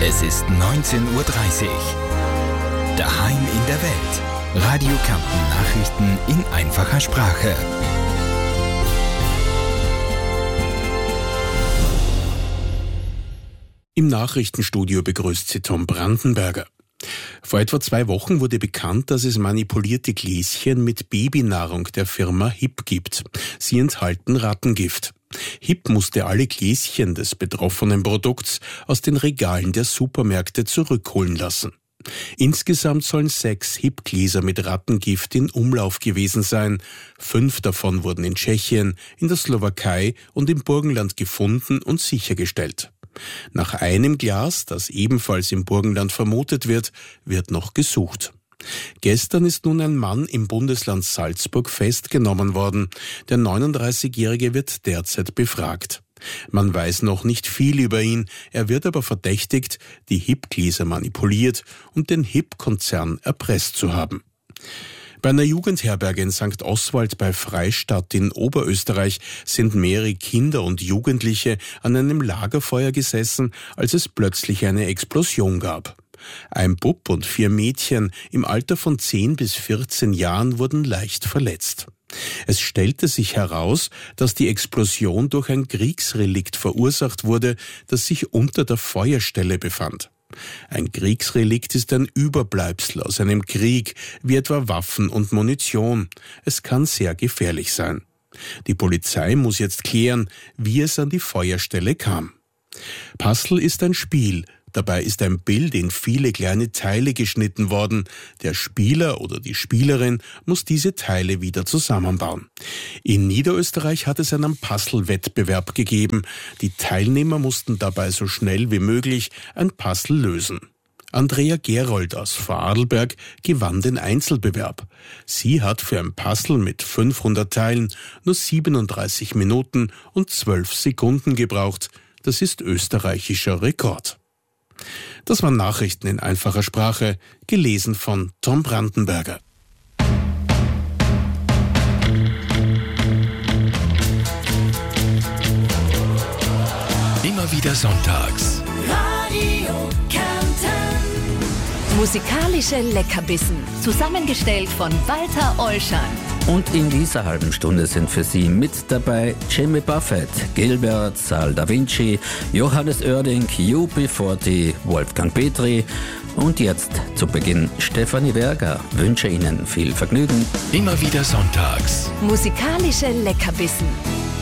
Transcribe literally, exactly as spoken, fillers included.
Es ist neunzehn Uhr dreißig. Daheim in der Welt. Radio Kärnten Nachrichten in einfacher Sprache. Im Nachrichtenstudio begrüßt Sie Tom Brandenberger. Vor etwa zwei Wochen wurde bekannt, dass es manipulierte Gläschen mit Babynahrung der Firma Hip gibt. Sie enthalten Rattengift. Hip musste alle Gläschen des betroffenen Produkts aus den Regalen der Supermärkte zurückholen lassen. Insgesamt sollen sechs Hip-Gläser mit Rattengift in Umlauf gewesen sein. Fünf davon wurden in Tschechien, in der Slowakei und im Burgenland gefunden und sichergestellt. Nach einem Glas, das ebenfalls im Burgenland vermutet wird, wird noch gesucht. Gestern ist nun ein Mann im Bundesland Salzburg festgenommen worden. Der neununddreißigjährige wird derzeit befragt. Man weiß noch nicht viel über ihn, er wird aber verdächtigt, die Hip-Gläser manipuliert und den Hip-Konzern erpresst zu haben. Bei einer Jugendherberge in Sankt Oswald bei Freistadt in Oberösterreich sind mehrere Kinder und Jugendliche an einem Lagerfeuer gesessen, als es plötzlich eine Explosion gab. Ein Bub und vier Mädchen im Alter von zehn bis vierzehn Jahren wurden leicht verletzt. Es stellte sich heraus, dass die Explosion durch ein Kriegsrelikt verursacht wurde, das sich unter der Feuerstelle befand. Ein Kriegsrelikt ist ein Überbleibsel aus einem Krieg, wie etwa Waffen und Munition. Es kann sehr gefährlich sein. Die Polizei muss jetzt klären, wie es an die Feuerstelle kam. Puzzle ist ein Spiel. Dabei ist ein Bild in viele kleine Teile geschnitten worden. Der Spieler oder die Spielerin muss diese Teile wieder zusammenbauen. In Niederösterreich hat es einen Puzzle-Wettbewerb gegeben. Die Teilnehmer mussten dabei so schnell wie möglich ein Puzzle lösen. Andrea Gerold aus Vorarlberg gewann den Einzelbewerb. Sie hat für ein Puzzle mit fünfhundert Teilen nur siebenunddreißig Minuten und zwölf Sekunden gebraucht. Das ist österreichischer Rekord. Das waren Nachrichten in einfacher Sprache, gelesen von Tom Brandenberger. Immer wieder sonntags. Radio Kärnten. Musikalische Leckerbissen, zusammengestellt von Walter Olschan. Und in dieser halben Stunde sind für Sie mit dabei Jimmy Buffett, Gilbert, Sal Da Vinci, Johannes Oerding, U B vierzig, Wolfgang Petri und jetzt zu Beginn Stefanie Werger. Wünsche Ihnen viel Vergnügen. Immer wieder sonntags. Musikalische Leckerbissen.